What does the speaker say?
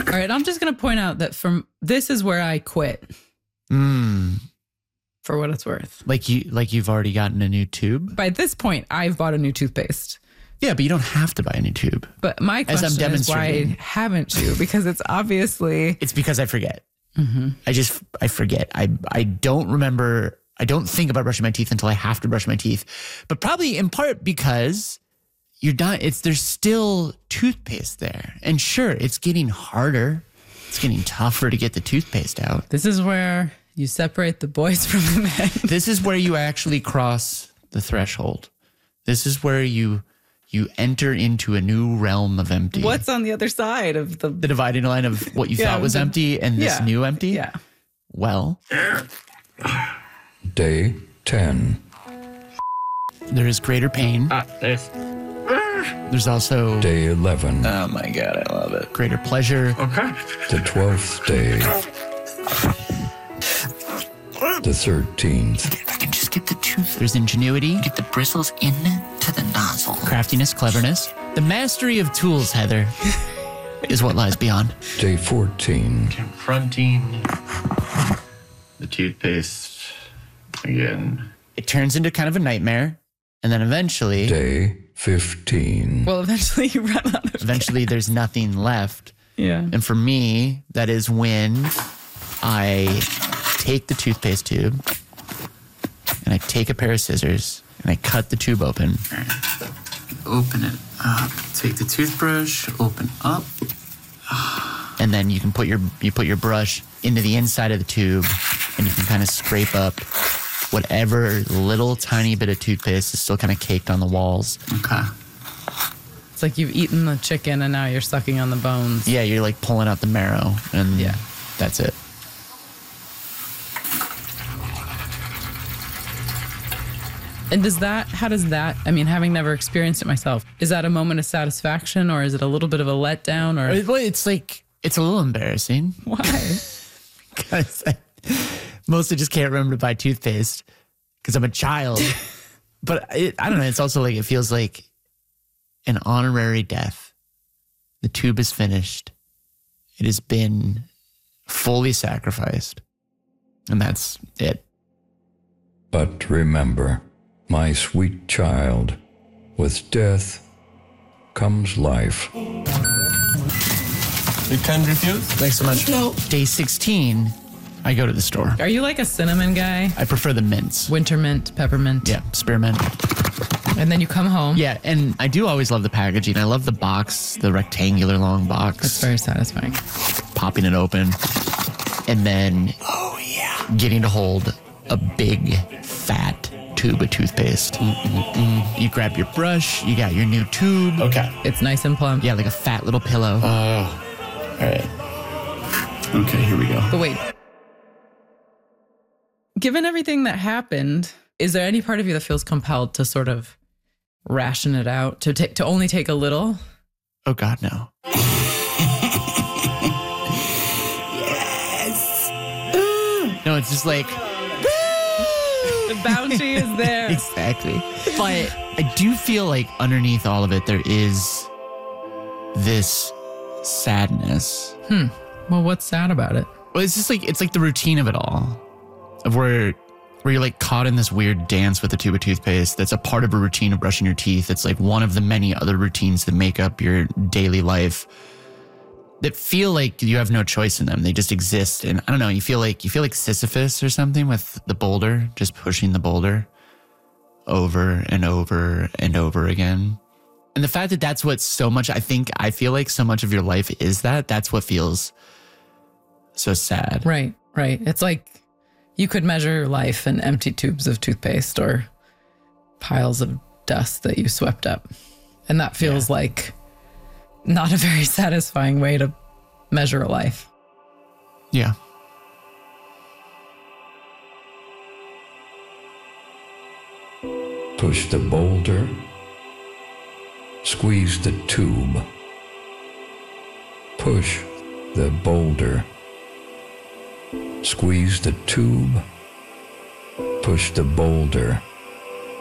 All right, I'm just going to point out that this is where I quit. For what it's worth. Like you've already gotten a new tube? By this point, I've bought a new toothpaste. Yeah, but you don't have to buy a new tube. But my question is why haven't you? Because it's obviously... It's because I forget. Mm-hmm. I forget. I don't remember. I don't think about brushing my teeth until I have to brush my teeth. But probably in part because there's still toothpaste there. And sure, it's getting harder. It's getting tougher to get the toothpaste out. This is where you separate the boys from the men. This is where you actually cross the threshold. This is where you enter into a new realm of empty. What's on the other side of the dividing line of what you thought was empty and this new empty? Yeah. Well, Day 10. There is greater pain. There's also Day 11. Oh my God, I love it. Greater pleasure. Okay. The 12th day. The 13th. If I can just get the tooth. There's ingenuity. Get the bristles into the nozzle. Craftiness, cleverness. The mastery of tools, Heather, is what lies beyond. Day 14. Confronting the toothpaste again. It turns into kind of a nightmare. And then eventually... Day 15. Well, eventually you run out of Eventually there's nothing left. Yeah. And for me, that is when I take the toothpaste tube and I take a pair of scissors and I cut the tube open. Open it up. Take the toothbrush, open up. And then you can put your brush into the inside of the tube and you can kind of scrape up whatever little tiny bit of toothpaste is still kind of caked on the walls. Okay. It's like you've eaten the chicken and now you're sucking on the bones. Yeah, you're like pulling out the marrow and that's it. And how does that, I mean, having never experienced it myself, is that a moment of satisfaction or is it a little bit of a letdown? Or it's like, it's a little embarrassing. Why? Because I mostly just can't remember to buy toothpaste because I'm a child. But I don't know, it's also like, it feels like an honorary death. The tube is finished. It has been fully sacrificed. And that's it. But remember, my sweet child, with death comes life. You can't refuse? Thanks so much. No. Day 16, I go to the store. Are you like a cinnamon guy? I prefer the mints. Winter mint, peppermint. Yeah, spearmint. And then you come home. Yeah, and I do always love the packaging. I love the box, the rectangular long box. It's very satisfying. Popping it open. And then getting to hold a big, fat tube of toothpaste. You grab your brush, you got your new tube. Okay. It's nice and plump. Yeah, like a fat little pillow. All right. Okay, here we go. But wait. Given everything that happened, is there any part of you that feels compelled to sort of ration it out, to only take a little? Oh God, no. No, it's just like... The bounty is there. Exactly. But I do feel like underneath all of it, there is this sadness. Well, what's sad about it? Well, it's just like, it's like the routine of it all. Of where you're like caught in this weird dance with a tube of toothpaste that's a part of a routine of brushing your teeth. It's like one of the many other routines that make up your daily life that feel like you have no choice in them. They just exist. And I don't know, you feel like Sisyphus or something with the boulder, just pushing the boulder over and over and over again. And the fact that that's what so much, I feel like so much of your life is that's what feels so sad. Right. It's like you could measure life in empty tubes of toothpaste or piles of dust that you swept up. And that feels like not a very satisfying way to measure a life. Yeah. Push the boulder. Squeeze the tube. Push the boulder. Squeeze the tube. Push the boulder.